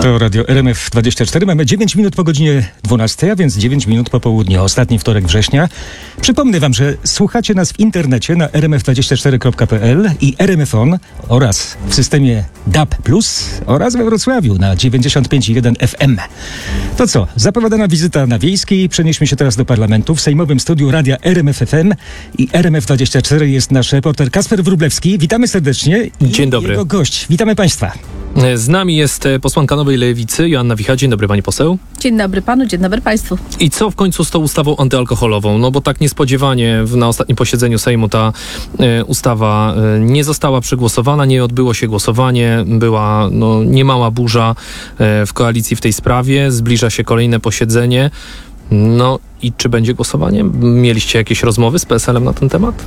To Radio RMF24. Mamy 9 minut po godzinie 12, a więc 9 minut po południu. Ostatni wtorek września. Przypomnę wam, że słuchacie nas w internecie na rmf24.pl i RMFON oraz w systemie DAB+, oraz we Wrocławiu na 95,1 FM. To co? Zapowiadana wizyta na Wiejskiej. Przenieśmy się teraz do parlamentu. W sejmowym studiu Radia RMF FM i RMF24 jest nasz reporter Kasper Wróblewski. Witamy serdecznie. Dzień dobry. Jego gość. Witamy państwa. Z nami jest posłanka Nowej Lewicy, Joanna Wicha. Dzień dobry, pani poseł. Dzień dobry panu, dzień dobry państwu. I co w końcu z tą ustawą antyalkoholową? No bo tak niespodziewanie na ostatnim posiedzeniu Sejmu ta ustawa nie została przegłosowana, nie odbyło się głosowanie, była niemała burza w koalicji w tej sprawie, zbliża się kolejne posiedzenie. No i czy będzie głosowanie? Mieliście jakieś rozmowy z PSL-em na ten temat?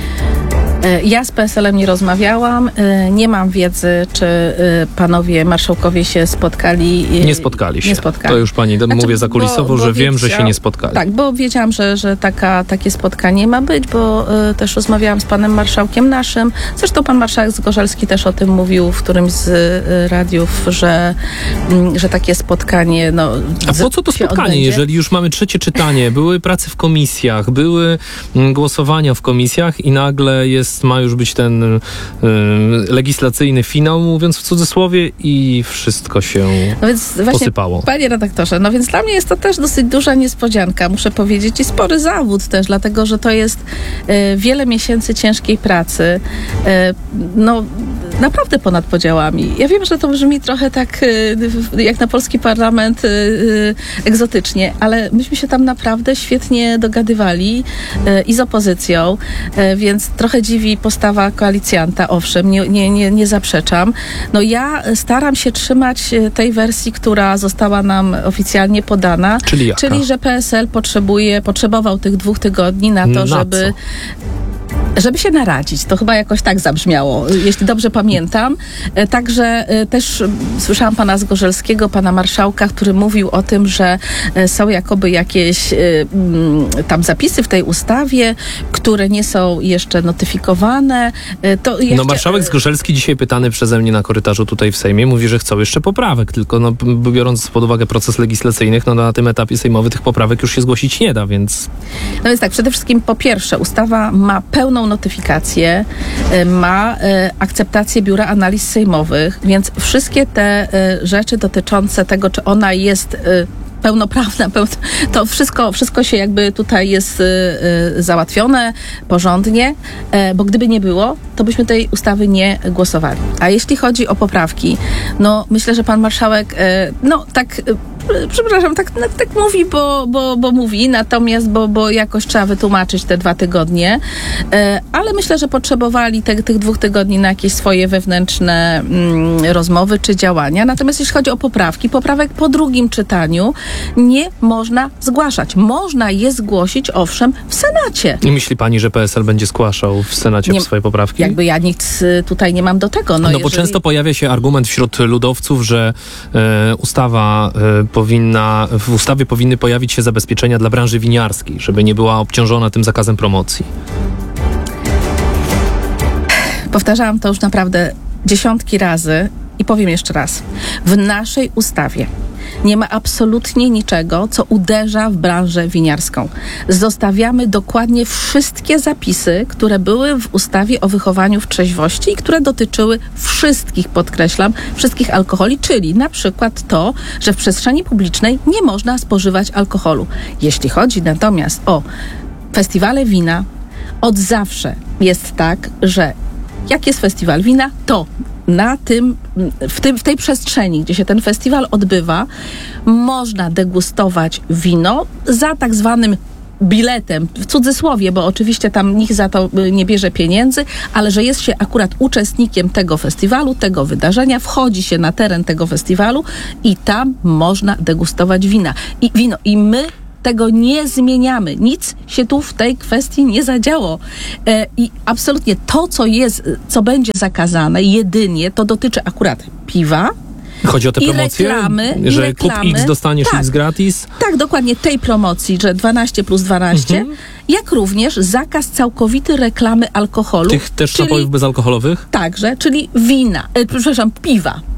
Ja z PSL-em nie rozmawiałam. Nie mam wiedzy, czy panowie marszałkowie się spotkali. Nie spotkali się. To już pani mówię zakulisowo, że wiem, że się nie spotkali. Tak, bo wiedziałam, że takie spotkanie ma być, bo też rozmawiałam z panem marszałkiem naszym. Zresztą pan marszałek Zgorzelski też o tym mówił w którymś z radiów, że takie spotkanie A po co to spotkanie, odbędzie? jeżeli już mamy trzecie czytanie, były prace w komisjach, były głosowania w komisjach i nagle ma już być ten legislacyjny finał, mówiąc w cudzysłowie, i wszystko się posypało. Panie redaktorze, więc dla mnie jest to też dosyć duża niespodzianka, muszę powiedzieć, i spory zawód też, dlatego, że to jest wiele miesięcy ciężkiej pracy, naprawdę ponad podziałami. Ja wiem, że to brzmi trochę tak jak na polski parlament egzotycznie, ale myśmy się tam naprawdę świetnie dogadywali i z opozycją, więc trochę dziwi postawa koalicjanta, owszem, nie zaprzeczam. Ja staram się trzymać tej wersji, która została nam oficjalnie podana. Czyli jaka? Czyli, że PSL potrzebował tych 2 tygodni na to, żeby się naradzić. To chyba jakoś tak zabrzmiało, jeśli dobrze pamiętam. Także też słyszałam pana Zgorzelskiego, pana marszałka, który mówił o tym, że są jakoby jakieś tam zapisy w tej ustawie, które nie są jeszcze notyfikowane. Marszałek Zgorzelski dzisiaj pytany przeze mnie na korytarzu tutaj w Sejmie mówi, że chcą jeszcze poprawek, tylko biorąc pod uwagę proces legislacyjny, na tym etapie sejmowym tych poprawek już się zgłosić nie da, więc... Więc tak, przede wszystkim po pierwsze, ustawa ma pełną notyfikację, ma akceptację Biura Analiz Sejmowych, więc wszystkie te rzeczy dotyczące tego, czy ona jest pełnoprawna, to wszystko się jakby tutaj jest załatwione porządnie, bo gdyby nie było, to byśmy tej ustawy nie głosowali. A jeśli chodzi o poprawki, myślę, że pan marszałek, przepraszam, tak mówi, bo mówi, natomiast, bo jakoś trzeba wytłumaczyć te 2 tygodnie, ale myślę, że potrzebowali tych 2 tygodni na jakieś swoje wewnętrzne rozmowy czy działania. Natomiast jeśli chodzi o poprawek po drugim czytaniu nie można zgłaszać. Można je zgłosić, owszem, w Senacie. I myśli pani, że PSL będzie zgłaszał w Senacie swoje poprawki? Jakby ja nic tutaj nie mam do tego. Bo często pojawia się argument wśród ludowców, że w ustawie powinny pojawić się zabezpieczenia dla branży winiarskiej, żeby nie była obciążona tym zakazem promocji. Powtarzałam to już naprawdę dziesiątki razy i powiem jeszcze raz. W naszej ustawie nie ma absolutnie niczego, co uderza w branżę winiarską. Zostawiamy dokładnie wszystkie zapisy, które były w ustawie o wychowaniu w trzeźwości i które dotyczyły wszystkich, podkreślam, wszystkich alkoholi, czyli na przykład to, że w przestrzeni publicznej nie można spożywać alkoholu. Jeśli chodzi natomiast o festiwale wina, od zawsze jest tak, że jak jest festiwal wina, to w tej przestrzeni, gdzie się ten festiwal odbywa, można degustować wino za tak zwanym biletem, w cudzysłowie, bo oczywiście tam nikt za to nie bierze pieniędzy, ale że jest się akurat uczestnikiem tego festiwalu, tego wydarzenia, wchodzi się na teren tego festiwalu i tam można degustować wino. I my tego nie zmieniamy. Nic się tu w tej kwestii nie zadziało. I absolutnie to, co będzie zakazane, jedynie to dotyczy akurat piwa. Chodzi o te promocje? Że kup X dostaniesz X gratis? Tak, dokładnie tej promocji, że 12 plus 12, jak również zakaz całkowity reklamy alkoholu. Tych też napojów bezalkoholowych? Także, czyli piwa.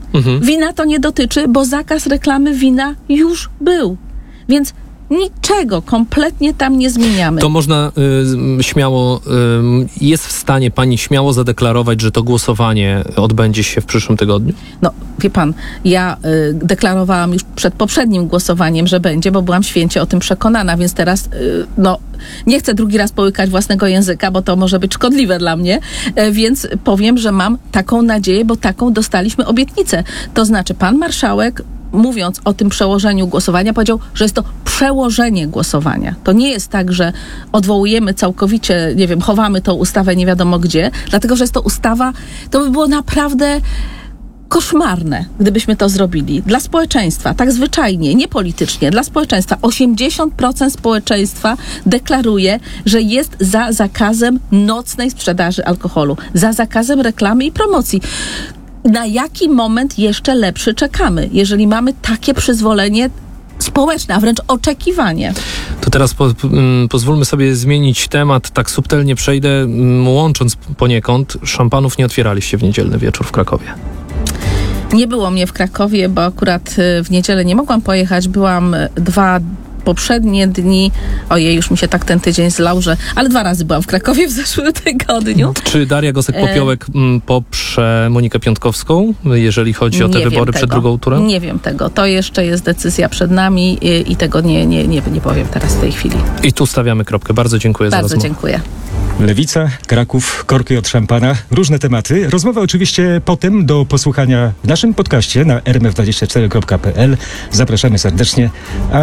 Wina to nie dotyczy, bo zakaz reklamy wina już był. Więc niczego kompletnie tam nie zmieniamy. To można śmiało, jest w stanie pani śmiało zadeklarować, że to głosowanie odbędzie się w przyszłym tygodniu? No, wie pan, ja deklarowałam już przed poprzednim głosowaniem, że będzie, bo byłam święcie o tym przekonana, więc teraz, nie chcę drugi raz połykać własnego języka, bo to może być szkodliwe dla mnie, więc powiem, że mam taką nadzieję, bo taką dostaliśmy obietnicę. To znaczy, pan marszałek, mówiąc o tym przełożeniu głosowania, powiedział, że jest to przełożenie głosowania. To nie jest tak, że odwołujemy całkowicie, nie wiem, chowamy tą ustawę nie wiadomo gdzie, dlatego, że jest to ustawa, to by było naprawdę koszmarne, gdybyśmy to zrobili. Dla społeczeństwa, tak zwyczajnie, nie politycznie, dla społeczeństwa. 80% społeczeństwa deklaruje, że jest za zakazem nocnej sprzedaży alkoholu, za zakazem reklamy i promocji. Na jaki moment jeszcze lepszy czekamy, jeżeli mamy takie przyzwolenie społeczne, a wręcz oczekiwanie? To teraz pozwólmy sobie zmienić temat, tak subtelnie przejdę, łącząc poniekąd, szampanów nie otwieraliście w niedzielny wieczór w Krakowie. Nie było mnie w Krakowie, bo akurat w niedzielę nie mogłam pojechać. Byłam 2 poprzednie dni. Ojej, już mi się tak ten tydzień zlał, ale 2 razy byłam w Krakowie w zeszłym tygodniu. Czy Daria Gosek-Popiołek poprze Monikę Piątkowską, jeżeli chodzi o te wybory przed drugą turą? Nie wiem tego. To jeszcze jest decyzja przed nami i tego nie powiem teraz w tej chwili. I tu stawiamy kropkę. Bardzo dziękuję za rozmowę. Bardzo dziękuję. Lewica, Kraków, korki od szampana, różne tematy. Rozmowa oczywiście potem do posłuchania w naszym podcaście na rmf24.pl. Zapraszamy serdecznie. A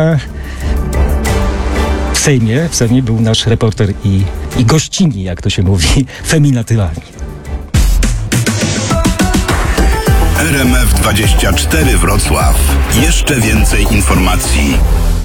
w Sejmie był nasz reporter i gościni, jak to się mówi, feminatywami. RMF24 Wrocław. Jeszcze więcej informacji.